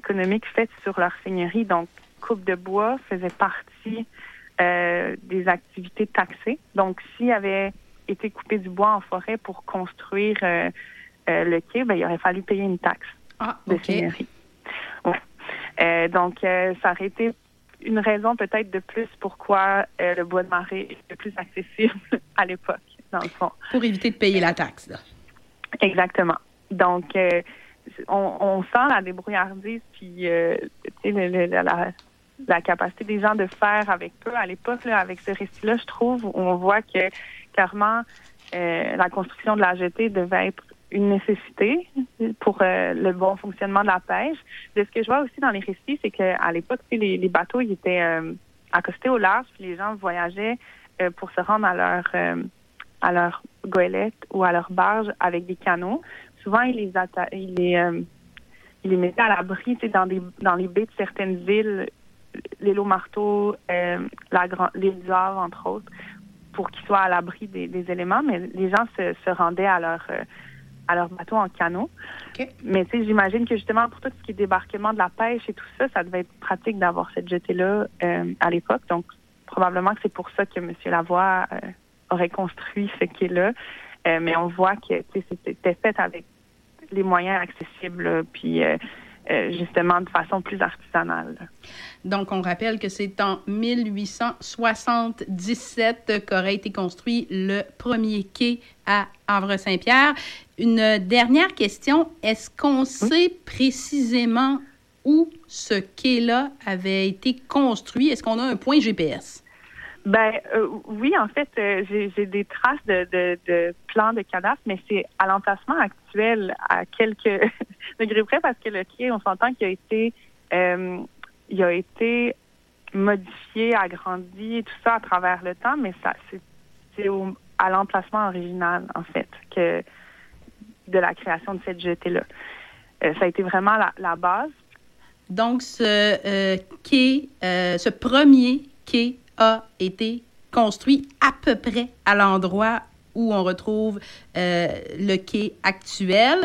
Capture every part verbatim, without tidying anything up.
économique faite sur leur seigneurie. Donc, coupe de bois faisait partie euh, des activités taxées. Donc, s'il y avait été coupé du bois en forêt pour construire euh, euh, le quai, ben, il aurait fallu payer une taxe ah, de okay. seigneurie. Ouais. Euh, donc, euh, ça aurait été une raison peut-être de plus pourquoi euh, le bois de marée est plus accessible à l'époque, dans le fond. Pour éviter de payer la taxe, là. Exactement. Donc, euh, on, on sent la débrouillardise puis euh, tu sais, le, le, la, la capacité des gens de faire avec peu à l'époque, là, avec ce récit-là, je trouve, on voit que clairement, euh, la construction de la jetée devait être une nécessité pour euh, le bon fonctionnement de la pêche. De ce que je vois aussi dans les récits, c'est qu'à l'époque, les, les bateaux ils étaient euh, accostés au large, puis les gens voyageaient euh, pour se rendre à leur euh, à leur goélette ou à leur barge avec des canots. Souvent, ils les atta- ils les euh, ils les mettaient à l'abri, tu sais, dans des dans les baies de certaines villes, l'île aux marteaux, euh, la grand l'île d'Or, entre autres, pour qu'ils soient à l'abri des, des éléments. Mais les gens se, se rendaient à leur euh, à leur bateau en canot. Okay. Mais tu sais, j'imagine que justement, pour tout ce qui est débarquement de la pêche et tout ça, ça devait être pratique d'avoir cette jetée-là euh, à l'époque. Donc, probablement que c'est pour ça que M. Lavoie euh, aurait construit ce quai-là. Euh, mais on voit que c'était fait avec les moyens accessibles, puis euh, euh, justement de façon plus artisanale. Donc, on rappelle que c'est en mille huit cent soixante-dix-sept qu'aurait été construit le premier quai à Havre-Saint-Pierre. Une dernière question. Est-ce qu'on oui. sait précisément où ce quai-là avait été construit? Est-ce qu'on a un point G P S? Ben euh, oui, en fait, euh, j'ai, j'ai des traces de, de, de plans de cadastre, mais c'est à l'emplacement actuel, à quelques degrés près, parce que le quai, on s'entend qu'il a été... Euh, il a été modifié, agrandi et tout ça à travers le temps, mais ça c'est, c'est au, à l'emplacement original, en fait, que de la création de cette jetée-là. Euh, ça a été vraiment la, la base. Donc, ce euh, quai, euh, ce premier quai a été construit à peu près à l'endroit où on retrouve euh, le quai actuel.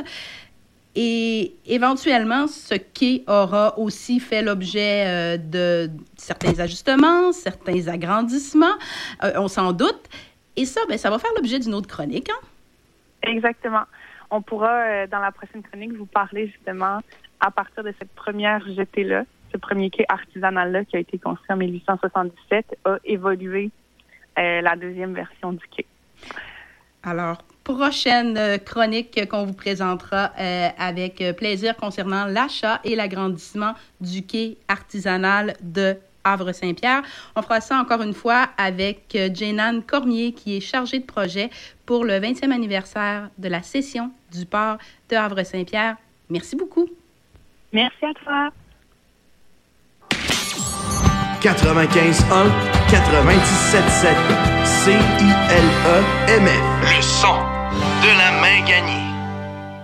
Et éventuellement, ce quai aura aussi fait l'objet euh, de certains ajustements, certains agrandissements, euh, on s'en doute. Et ça, bien, ça va faire l'objet d'une autre chronique. Hein? Exactement. On pourra, euh, dans la prochaine chronique, vous parler justement à partir de cette première jetée-là, ce premier quai artisanal-là qui a été construit en mille huit cent soixante-dix-sept, a évolué euh, la deuxième version du quai. Alors, prochaine chronique qu'on vous présentera euh, avec plaisir concernant l'achat et l'agrandissement du quai artisanal de Havre-Saint-Pierre. On fera ça encore une fois avec Jeanne Cormier, qui est chargée de projet pour le vingtième anniversaire de la cession du port de Havre-Saint-Pierre. Merci beaucoup. Merci à toi. quatre-vingt-quinze un, quatre-vingt-dix-sept sept, C I L E M F. Le son de la main gagnée.